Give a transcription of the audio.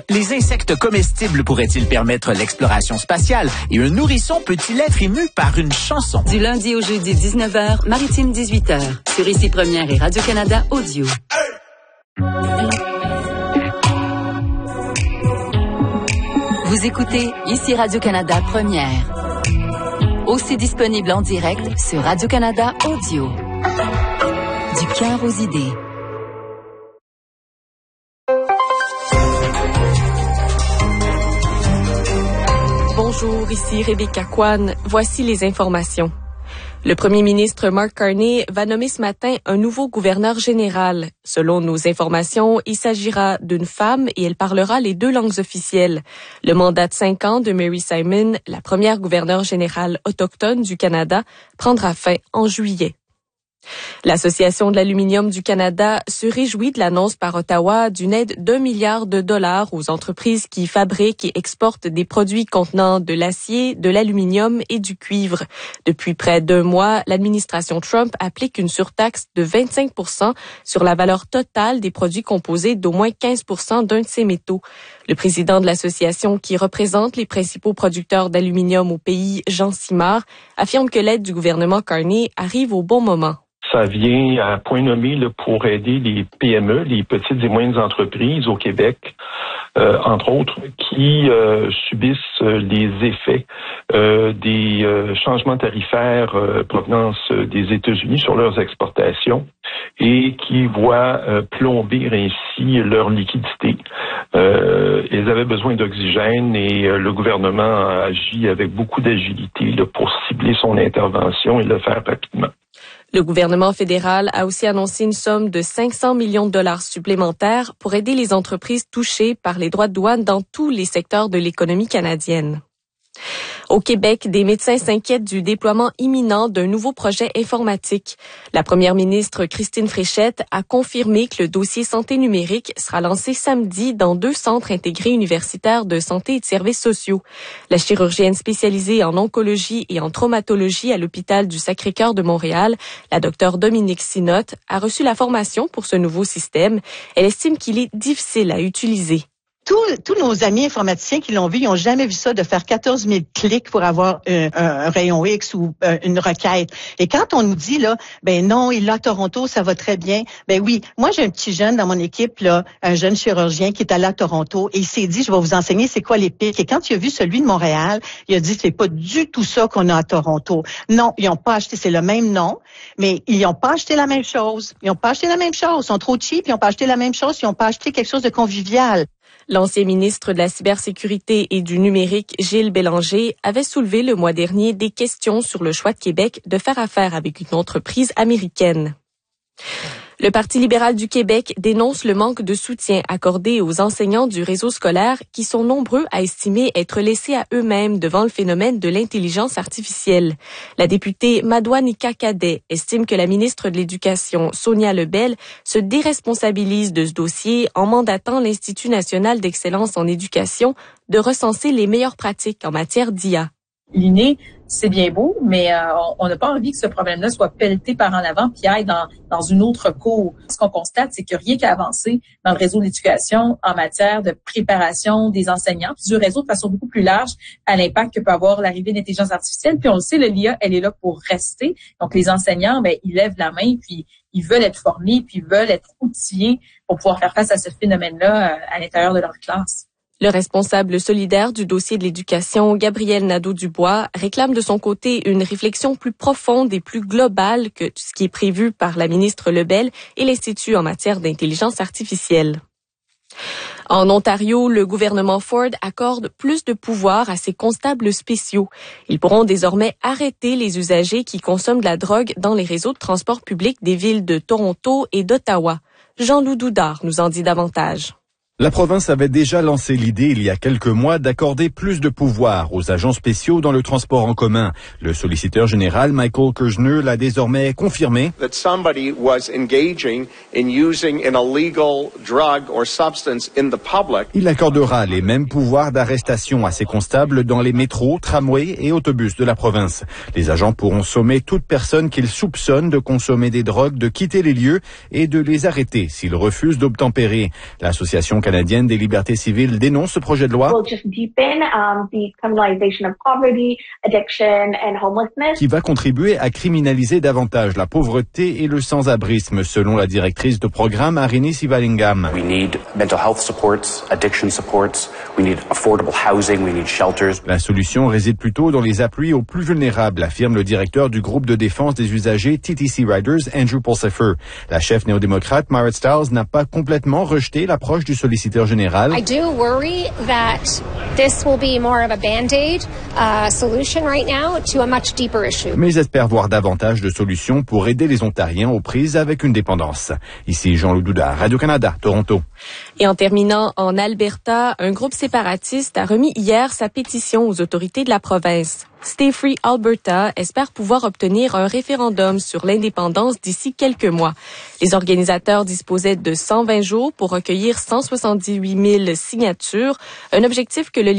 Les insectes comestibles pourraient-ils permettre l'exploration spatiale et un nourrisson peut-il être ému par une chanson? Du lundi au jeudi 19h, Maritime 18h, sur Ici Première et Radio-Canada Audio. Vous écoutez Ici Radio-Canada Première. Aussi disponible en direct sur Radio-Canada Audio. Du cœur aux idées. Bonjour, ici Rebecca Kwan. Voici les informations. Le premier ministre Mark Carney va nommer ce matin un nouveau gouverneur général. Selon nos informations, il s'agira d'une femme et elle parlera les 2 langues officielles. Le mandat de 5 ans de Mary Simon, la première gouverneure générale autochtone du Canada, prendra fin en juillet. L'Association de l'aluminium du Canada se réjouit de l'annonce par Ottawa d'une aide d'$1 milliard aux entreprises qui fabriquent et exportent des produits contenant de l'acier, de l'aluminium et du cuivre. Depuis près d'1 mois, l'administration Trump applique une surtaxe de 25% sur la valeur totale des produits composés d'au moins 15% d'un de ces métaux. Le président de l'association, qui représente les principaux producteurs d'aluminium au pays, Jean Simard, affirme que l'aide du gouvernement Carney arrive au bon moment. Ça vient à point nommé pour aider les PME, les petites et moyennes entreprises au Québec, entre autres, qui subissent les effets des changements tarifaires provenance des États-Unis sur leurs exportations et qui voient plomber ainsi leur liquidité. Ils avaient besoin d'oxygène et le gouvernement a agi avec beaucoup d'agilité pour cibler son intervention et le faire rapidement. Le gouvernement fédéral a aussi annoncé une somme de 500 millions de dollars supplémentaires pour aider les entreprises touchées par les droits de douane dans tous les secteurs de l'économie canadienne. Au Québec, des médecins s'inquiètent du déploiement imminent d'un nouveau projet informatique. La première ministre Christine Fréchette a confirmé que le dossier santé numérique sera lancé samedi dans 2 centres intégrés universitaires de santé et de services sociaux. La chirurgienne spécialisée en oncologie et en traumatologie à l'hôpital du Sacré-Cœur de Montréal, la docteure Dominique Sinotte, a reçu la formation pour ce nouveau système. Elle estime qu'il est difficile à utiliser. Tous nos amis informaticiens qui l'ont vu, ils n'ont jamais vu ça de faire 14 000 clics pour avoir un rayon X ou une requête. Et quand on nous dit là, ben non, il est à Toronto, ça va très bien. Ben oui, moi j'ai un petit jeune dans mon équipe là, un jeune chirurgien qui est allé à Toronto et il s'est dit, je vais vous enseigner c'est quoi les pics. Et quand il a vu celui de Montréal, il a dit c'est pas du tout ça qu'on a à Toronto. Non, ils n'ont pas acheté, c'est le même nom, mais ils n'ont pas acheté la même chose. Ils n'ont pas acheté la même chose. Ils sont trop cheap, ils n'ont pas acheté la même chose. Ils n'ont pas acheté quelque chose de convivial. L'ancien ministre de la Cybersécurité et du Numérique, Gilles Bélanger, avait soulevé le mois dernier des questions sur le choix de Québec de faire affaire avec une entreprise américaine. Le Parti libéral du Québec dénonce le manque de soutien accordé aux enseignants du réseau scolaire qui sont nombreux à estimer être laissés à eux-mêmes devant le phénomène de l'intelligence artificielle. La députée Madouanika Cadet estime que la ministre de l'Éducation, Sonia Lebel, se déresponsabilise de ce dossier en mandatant l'Institut national d'excellence en éducation de recenser les meilleures pratiques en matière d'IA. L'inné, c'est bien beau, mais on n'a pas envie que ce problème-là soit pelleté par en avant puis aille dans une autre cour. Ce qu'on constate, c'est qu'il n'y a rien qu'à avancer dans le réseau de l'éducation en matière de préparation des enseignants, puis du réseau de façon beaucoup plus large à l'impact que peut avoir l'arrivée de l'intelligence artificielle. Puis on le sait, l'IA, elle est là pour rester. Donc les enseignants, ils lèvent la main, puis ils veulent être formés, puis ils veulent être outillés pour pouvoir faire face à ce phénomène-là à l'intérieur de leur classe. Le responsable solidaire du dossier de l'éducation, Gabriel Nadeau-Dubois, réclame de son côté une réflexion plus profonde et plus globale que ce qui est prévu par la ministre Lebel et l'Institut en matière d'intelligence artificielle. En Ontario, le gouvernement Ford accorde plus de pouvoir à ses constables spéciaux. Ils pourront désormais arrêter les usagers qui consomment de la drogue dans les réseaux de transport public des villes de Toronto et d'Ottawa. Jean-Loup Doudard nous en dit davantage. La province avait déjà lancé l'idée il y a quelques mois d'accorder plus de pouvoir aux agents spéciaux dans le transport en commun. Le solliciteur général Michael Kersner l'a désormais confirmé. That somebody was engaging in using an illegal drug or substance in the public. Il accordera les mêmes pouvoirs d'arrestation à ses constables dans les métros, tramways et autobus de la province. Les agents pourront sommer toute personne qu'ils soupçonnent de consommer des drogues de quitter les lieux et de les arrêter s'ils refusent d'obtempérer. L'association canadienne des libertés civiles dénonce ce projet de loi qui va contribuer à criminaliser davantage la pauvreté et le sans-abrisme, selon la directrice de programme Arini Sivalingam. We need mental health supports, addiction supports, we need affordable housing, we need shelters. La solution réside plutôt dans les appuis aux plus vulnérables, affirme le directeur du groupe de défense des usagers TTC Riders, Andrew Pulsifer. La chef néo-démocrate Marit Stiles n'a pas complètement rejeté l'approche du solliciteur général. I do worry that this will be more of a band-aid solution right now to a much deeper issue. Mais espère voir davantage de solutions pour aider les Ontariens aux prises avec une dépendance. Ici Jean-Loup Douda, Radio-Canada, Toronto. Et en terminant, en Alberta, un groupe séparatiste a remis hier sa pétition aux autorités de la province. Stay Free Alberta espère pouvoir obtenir un référendum sur l'indépendance d'ici quelques mois. Les organisateurs disposaient de 120 jours pour recueillir 178 000 signatures, un objectif que le